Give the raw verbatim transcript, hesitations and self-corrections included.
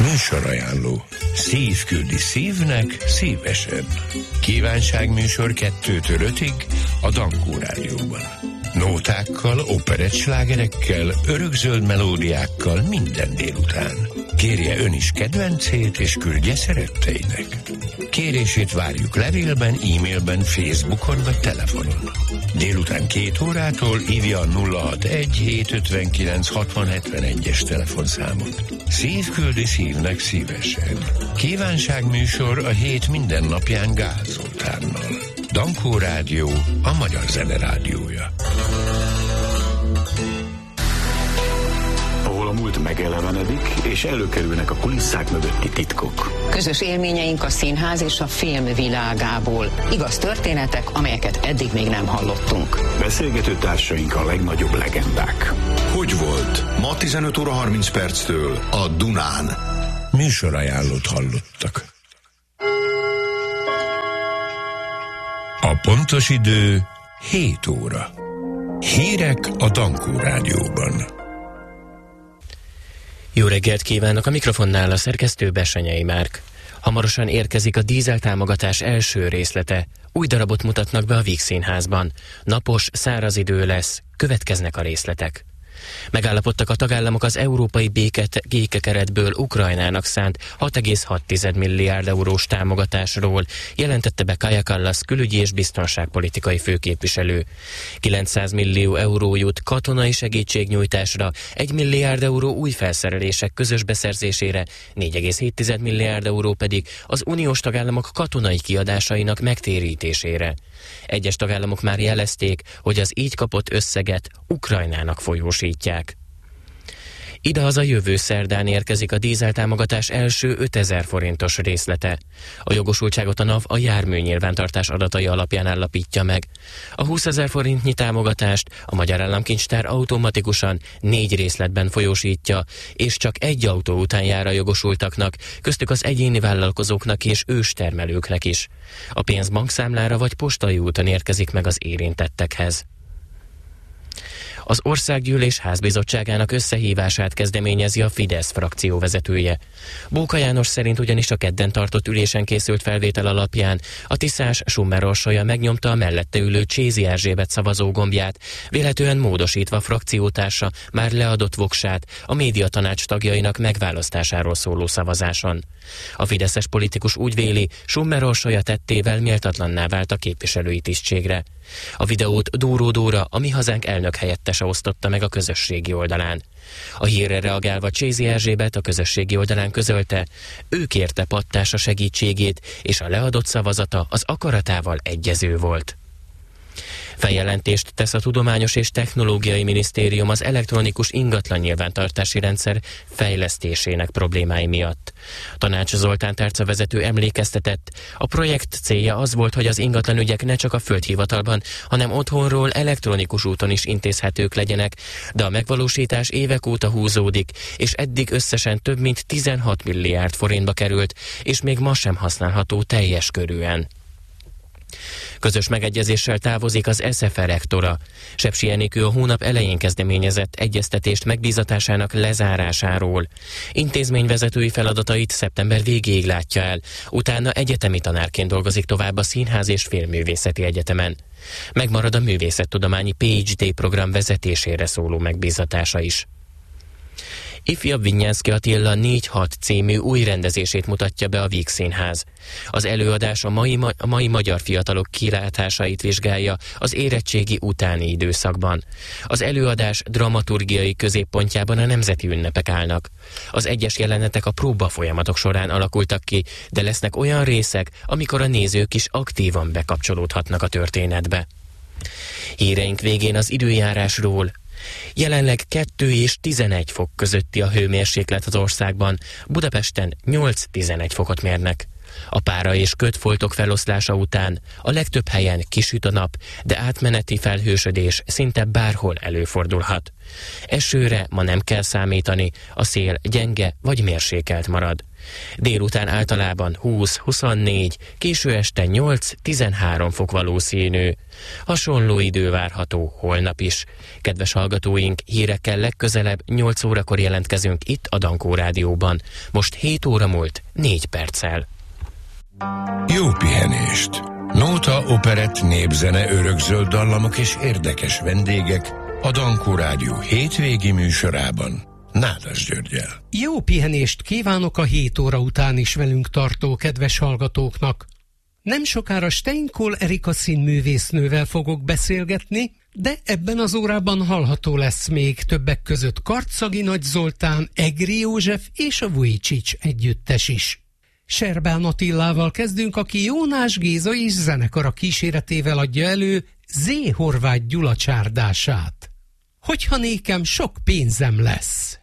Műsorajánló. Szív küldi szívnek szívesen. Kívánságműsor kettőtől ötig a Dankó Rádióban. Nótákkal, operettslágerekkel, örökzöld melódiákkal minden délután. Kérje ön is kedvencét, és küldje szeretteinek. Kérését várjuk levélben, e-mailben, Facebookon vagy telefonon. Délután két órától hívja a nulla hatvanegy hétszázötvenkilenc hatvan hetvenegyes telefonszámot. Szív küldi szívnek szívesen. Kívánságműsor a hét minden napján Gál Zoltánnal. Dankó Rádió, a magyar zene rádiója. Ahol a múlt megelevenedik, és előkerülnek a kulisszák mögötti titkok. Közös élményeink a színház és a film világából. Igaz történetek, amelyeket eddig még nem hallottunk. Beszélgető társaink a legnagyobb legendák. Hogy volt? Ma tizenöt óra harminc perctől a Dunán. Műsorajánlót hallottak. A pontos idő hét óra. Hírek a Dankó Rádióban. Jó reggelt kívánok, a mikrofonnál a szerkesztő Bessenyei Márk. Hamarosan érkezik a dízeltámogatás első részlete. Új darabot mutatnak be a Víg Színházban. Napos, száraz idő lesz, következnek a részletek. Megállapodtak a tagállamok az európai békekeretből Ukrajnának szánt hat egész hat milliárd eurós támogatásról, jelentette be Kaja Kallas külügyi és biztonságpolitikai főképviselő. kilencszáz millió euró jut katonai segítségnyújtásra, egy milliárd euró új felszerelések közös beszerzésére, négy egész hét milliárd euró pedig az uniós tagállamok katonai kiadásainak megtérítésére. Egyes tagállamok már jelezték, hogy az így kapott összeget Ukrajnának folyósítják. Idehaza jövő szerdán érkezik a dízeltámogatás első ötezer forintos részlete. A jogosultságot a NAV a járműnyilvántartás adatai alapján állapítja meg. A húszezer forintnyi támogatást a Magyar Államkincstár automatikusan négy részletben folyósítja, és csak egy autó után jár a jogosultaknak, köztük az egyéni vállalkozóknak és őstermelőknek is. A pénz bankszámlára vagy postai úton érkezik meg az érintettekhez. Az Országgyűlés Házbizottságának összehívását kezdeményezi a Fidesz frakció vezetője. Bóka János szerint ugyanis a kedden tartott ülésen készült felvétel alapján a tiszás Summer Orsolya megnyomta a mellette ülő Csézi Erzsébet szavazógombját, véletlenül módosítva frakciótársa már leadott voksát a médiatanács tagjainak megválasztásáról szóló szavazáson. A fideszes politikus úgy véli, Summer Orsolya tettével méltatlanná vált a képviselői tisztségre. A videót Dóró Dóra, a Mi Hazánk elnök helyettese osztotta meg a közösségi oldalán. A hírre reagálva Csézi Erzsébet a közösségi oldalán közölte, ő kérte pattársa segítségét, és a leadott szavazata az akaratával egyező volt. Feljelentést tesz a Tudományos és Technológiai Minisztérium az elektronikus ingatlan nyilvántartási rendszer fejlesztésének problémái miatt. Tanács Zoltán tárcavezető emlékeztetett, a projekt célja az volt, hogy az ingatlanügyek ne csak a földhivatalban, hanem otthonról elektronikus úton is intézhetők legyenek, de a megvalósítás évek óta húzódik, és eddig összesen több mint tizenhat milliárd forintba került, és még ma sem használható teljes körűen. Közös megegyezéssel távozik az es ef e rektora. Sepsi Enikő a hónap elején kezdeményezett egyeztetést megbízatásának lezárásáról. Intézményvezetői feladatait szeptember végéig látja el, utána egyetemi tanárként dolgozik tovább a Színház és Filmművészeti Egyetemen. Megmarad a művészettudományi pé há dé program vezetésére szóló megbízatása is. Ifjabb Vinyánszky Attila négy hat című új rendezését mutatja be a Víg Színház. Az előadás a mai, ma- a mai magyar fiatalok kilátásait vizsgálja az érettségi utáni időszakban. Az előadás dramaturgiai középpontjában a nemzeti ünnepek állnak. Az egyes jelenetek a próba folyamatok során alakultak ki, de lesznek olyan részek, amikor a nézők is aktívan bekapcsolódhatnak a történetbe. Híreink végén az időjárásról. Jelenleg kettő és tizenegy fok közötti a hőmérséklet az országban, Budapesten nyolc-tizenegy fokot mérnek. A pára és kötfoltok feloszlása után a legtöbb helyen kisüt a nap, de átmeneti felhősödés szinte bárhol előfordulhat. Esőre ma nem kell számítani, a szél gyenge vagy mérsékelt marad. Délután általában húsz-huszonnégy, késő este nyolc-tizenhárom fok valószínű. Hasonló idő várható holnap is. Kedves hallgatóink, hírekkel legközelebb nyolc órakor jelentkezünk itt a Dankó Rádióban. Most hét óra múlt négy perccel. Jó pihenést! Nóta, operett, népzene, örökzöld dallamok és érdekes vendégek a Dankó Rádió hétvégi műsorában Nádas Györggyel. Jó pihenést kívánok a hét óra után is velünk tartó kedves hallgatóknak. Nem sokára Steinkol Erika színművésznővel fogok beszélgetni, de ebben az órában hallható lesz még többek között Karczagi Nagy Zoltán, Egri József és a Vujicic együttes is. Serbán Attillával kezdünk, aki Jónás Géza és zenekara kíséretével adja elő Z. Horváth Gyula csárdását. Hogyha nékem sok pénzem lesz.